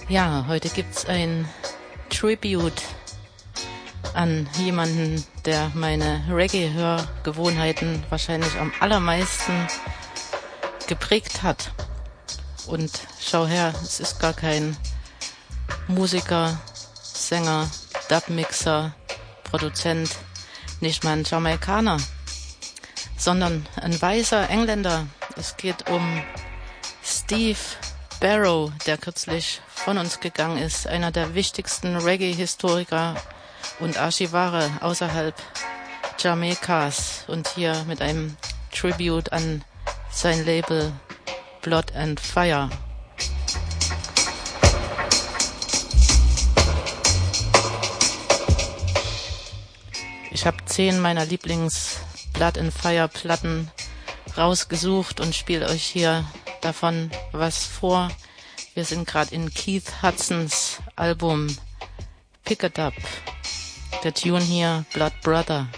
Ja, heute gibt's ein Tribute an jemanden, der meine Reggae-Hörgewohnheiten wahrscheinlich am allermeisten geprägt hat. Und schau her, es ist gar kein Musiker, Sänger, Dubmixer, Produzent, nicht mal ein Jamaikaner, sondern ein weißer Engländer. Es geht um Steve Barrow, der kürzlich von uns gegangen ist, einer der wichtigsten Reggae-Historiker und Archivare außerhalb Jamaikas, und hier mit einem Tribute an sein Label Blood and Fire. Ich habe 10 meiner Lieblings-Blood and Fire Platten rausgesucht und spiele euch hier davon was vor. Wir sind gerade in Keith Hudsons Album Pick It Up. Der Tune hier, Blood Brother.